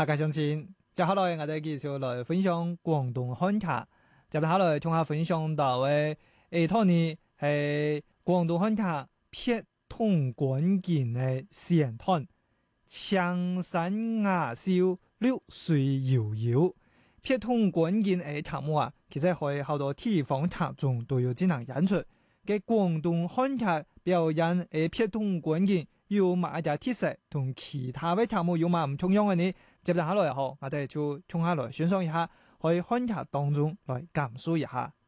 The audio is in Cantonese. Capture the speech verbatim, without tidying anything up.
客家鄉親，接下來我哋繼續來分享廣東漢劇。接下來同下分享到嘅誒，托尼係廣東漢劇撇通關鍵嘅線段，青山雅笑，綠水悠悠。撇通關鍵嘅題目啊，其實喺好多地方劇中都有進行演出。嘅廣東漢劇表演誒，撇通關鍵有乜一啲特色，同其他嘅題目有乜唔同樣嘅呢？接下來後，我哋就從下來欣賞一下，喺漢劇當中來感受一下。